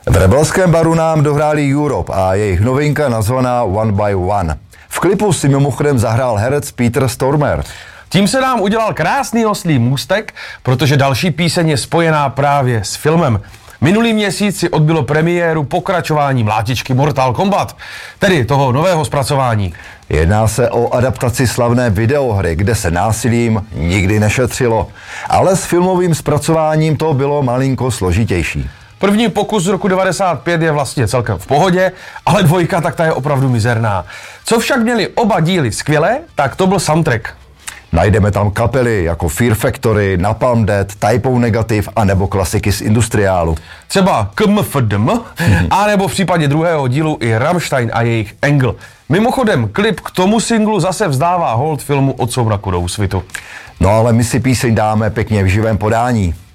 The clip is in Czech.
V Rebelském baru nám dohráli Europe a jejich novinka nazvaná One by One. V klipu si mimochodem zahrál herec Peter Stormare. Tím se nám udělal krásný oslý můstek, protože další píseň je spojená právě s filmem. Minulý měsíc si odbylo premiéru pokračování mlátičky Mortal Kombat, tedy toho nového zpracování. Jedná se o adaptaci slavné videohry, kde se násilím nikdy nešetřilo, ale s filmovým zpracováním to bylo malinko složitější. První pokus z roku 95 je vlastně celkem v pohodě, ale dvojka tak ta je opravdu mizerná. Co však měli oba díly skvělé, tak to byl soundtrack. Najdeme tam kapely jako Fear Factory, Napalm Death, Type O Negative a nebo klasiky z industriálu. Třeba KMFDM, a nebo v případě druhého dílu i Rammstein a jejich Engel. Mimochodem, klip k tomu singlu zase vzdává hold filmu Od soumraku do úsvitu. No ale my si píseň dáme pěkně v živém podání.